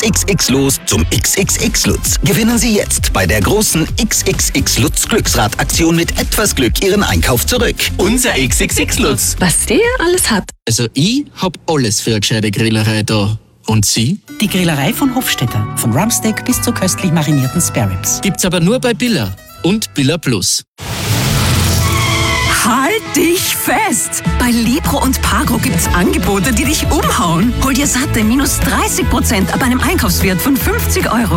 XXX-Los zum XXX-Lutz. Gewinnen Sie jetzt bei der großen XXX-Lutz-Glücksrad-Aktion mit etwas Glück Ihren Einkauf zurück. Unser XXX-Lutz. Was der alles hat. Also ich hab alles für eine gescheite Grillerei da. Und Sie? Die Grillerei von Hofstetter. Von Rumpsteak bis zu köstlich marinierten Spareribs. Gibt's aber nur bei Billa und Billa Plus. Halt dich fest! Bei Libro und Pago gibt's Angebote, die dich umhauen. Hol dir satte -30% ab einem Einkaufswert von 50 €.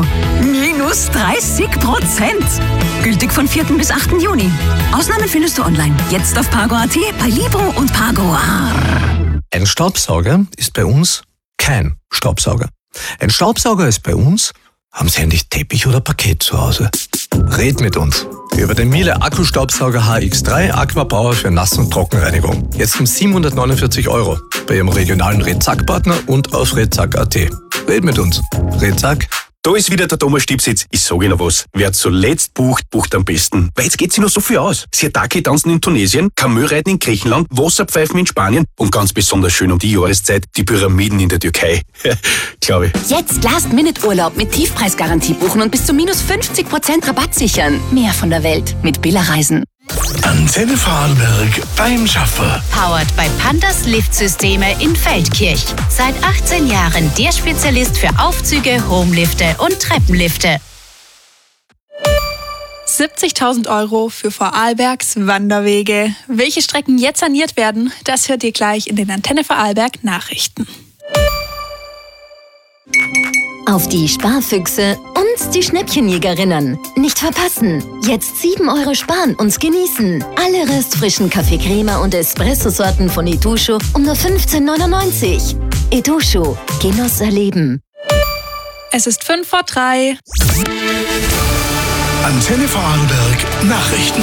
-30%! Gültig von 4. bis 8. Juni. Ausnahmen findest du online. Jetzt auf Pago.at, bei Libro und Pago. Ein Staubsauger ist bei uns kein Staubsauger. Ein Staubsauger ist bei uns, haben Sie eigentlich Teppich oder Parkett zu Hause? Red mit uns über den Miele Akkustaubsauger HX3 Aquapower für Nass- und Trockenreinigung. Jetzt um 749 € bei Ihrem regionalen Redzack-Partner und auf redzack.at. Red mit uns. Redzack. Da ist wieder der Thomas Stipsitz. Ich sage Ihnen was. Wer zuletzt bucht, bucht am besten. Weil jetzt geht sich noch so viel aus. Sirtaki tanzen in Tunesien, Kamelreiten in Griechenland, Wasserpfeifen in Spanien und ganz besonders schön um die Jahreszeit die Pyramiden in der Türkei. Glaube ich. Jetzt Last-Minute-Urlaub mit Tiefpreisgarantie buchen und bis zu -50% Rabatt sichern. Mehr von der Welt mit Billa Reisen. Antenne Vorarlberg beim Schaffer. Powered by Pandas Liftsysteme in Feldkirch. Seit 18 Jahren der Spezialist für Aufzüge, Homelifte und Treppenlifte. 70.000 € für Vorarlbergs Wanderwege. Welche Strecken jetzt saniert werden, das hört ihr gleich in den Antenne Vorarlberg Nachrichten. Auf die Sparfüchse und die Schnäppchenjägerinnen. Nicht verpassen. Jetzt 7 € sparen und genießen. Alle restfrischen Kaffee-Crema und Espresso-Sorten von Etusho um nur 15,99 €. Etusho. Genuss erleben. Es ist 2:55. Antenne Vorarlberg Nachrichten.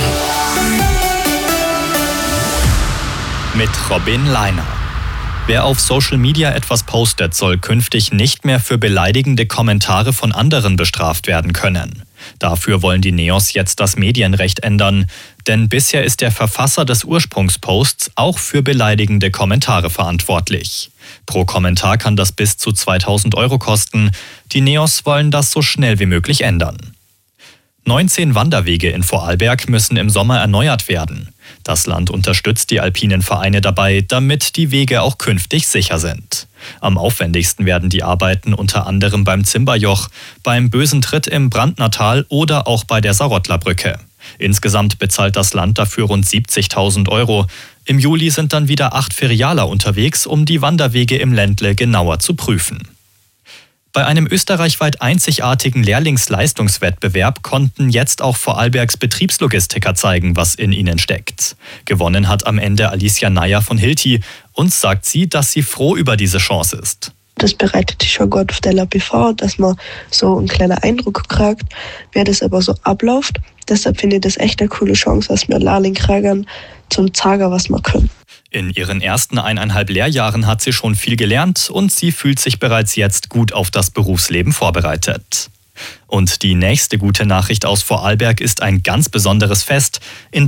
Mit Robin Leiner. Wer auf Social Media etwas postet, soll künftig nicht mehr für beleidigende Kommentare von anderen bestraft werden können. Dafür wollen die Neos jetzt das Medienrecht ändern, denn bisher ist der Verfasser des Ursprungsposts auch für beleidigende Kommentare verantwortlich. Pro Kommentar kann das bis zu 2.000 € kosten. Die Neos wollen das so schnell wie möglich ändern. 19 Wanderwege in Vorarlberg müssen im Sommer erneuert werden. Das Land unterstützt die alpinen Vereine dabei, damit die Wege auch künftig sicher sind. Am aufwendigsten werden die Arbeiten unter anderem beim Zimberjoch, beim Bösen Tritt im Brandnertal oder auch bei der Sarottlerbrücke. Insgesamt bezahlt das Land dafür rund 70.000 €. Im Juli sind dann wieder 8 Ferialer unterwegs, um die Wanderwege im Ländle genauer zu prüfen. Bei einem österreichweit einzigartigen Lehrlingsleistungswettbewerb konnten jetzt auch Vorarlbergs Betriebslogistiker zeigen, was in ihnen steckt. Gewonnen hat am Ende Alicia Neier von Hilti. Uns sagt sie, dass sie froh über diese Chance ist. Das bereitet sich schon gut auf der LAP vor, dass man so einen kleinen Eindruck kriegt, wie das aber so abläuft. Deshalb finde ich das echt eine coole Chance, dass wir Lehrling kriegen, zum zeigen, was wir können. In ihren ersten 1,5 Lehrjahren hat sie schon viel gelernt und sie fühlt sich bereits jetzt gut auf das Berufsleben vorbereitet. Und die nächste gute Nachricht aus Vorarlberg ist ein ganz besonderes Fest. In